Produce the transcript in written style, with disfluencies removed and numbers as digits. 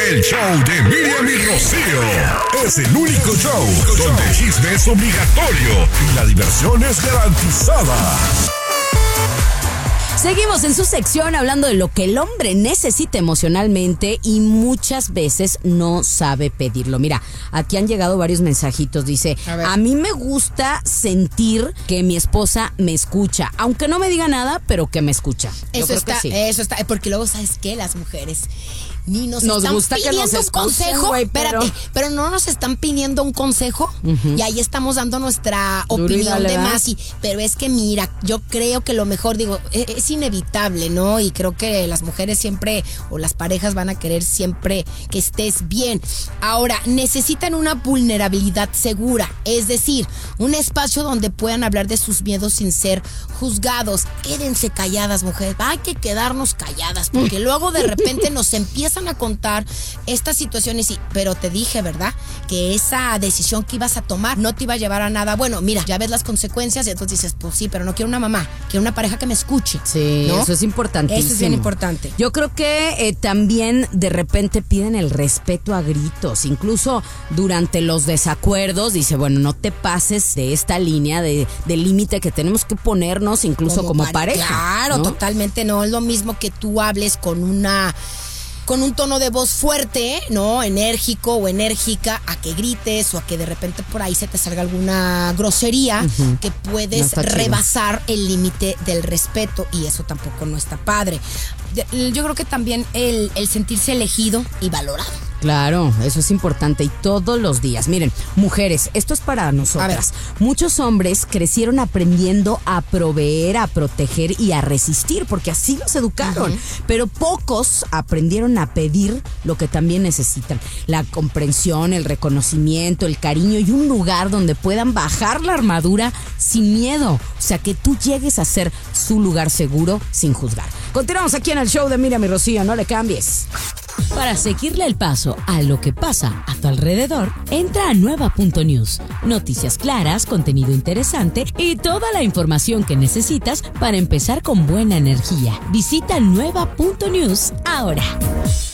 El show de Miriam y Rocío es el único show donde el chisme es obligatorio y la diversión es garantizada. Seguimos en su sección hablando de lo que el hombre necesita emocionalmente y muchas veces no sabe pedirlo. Mira, aquí han llegado varios mensajitos. Dice, a mí me gusta sentir que mi esposa me escucha, aunque no me diga nada, pero que me escucha. Eso está, porque luego, ¿sabes qué? Las mujeres ni nos están gusta pidiendo que nos un consejo, güey, espérate, pero no nos están pidiendo un consejo, y ahí estamos dando nuestra opinión de más, pero es que mira, yo creo que lo mejor, digo, es inevitable, ¿no? Y creo que las mujeres siempre, o las parejas van a querer siempre que estés bien. Ahora, necesitan una vulnerabilidad segura, es decir, un espacio donde puedan hablar de sus miedos sin ser juzgados. Quédense calladas, mujeres, hay que quedarnos calladas, porque luego de repente nos empiezan a contar estas situaciones pero te dije, ¿verdad? Que esa decisión que ibas a tomar no te iba a llevar a nada. Bueno, mira, ya ves las consecuencias y entonces dices, pues sí, pero no quiero una mamá, quiero una pareja que me escuche. Sí, ¿no? Eso es importantísimo. Eso es bien importante. Yo creo que también de repente piden el respeto a gritos, incluso durante los desacuerdos, dice, bueno, no te pases de esta línea de límite que tenemos que ponernos incluso como pareja. Claro, ¿no? Totalmente, no es lo mismo que tú hables con un tono de voz fuerte, ¿no? Enérgico o enérgica, a que grites o a que de repente por ahí se te salga alguna grosería que puedes rebasar el límite del respeto, y eso tampoco no está padre. Yo creo que también el sentirse elegido y valorado. Claro, eso es importante, y todos los días. Miren, mujeres, esto es para nosotras. Muchos hombres crecieron aprendiendo a proveer, a proteger y a resistir, porque así los educaron. Pero pocos aprendieron a pedir lo que también necesitan: la comprensión, el reconocimiento, el cariño y un lugar donde puedan bajar la armadura sin miedo. O sea, que tú llegues a ser su lugar seguro sin juzgar. Continuamos aquí en el show de Miriam y Rocío, no le cambies. Para seguirle el paso a lo que pasa a tu alrededor, entra a nueva.news. Noticias claras, contenido interesante y toda la información que necesitas para empezar con buena energía. Visita nueva.news ahora.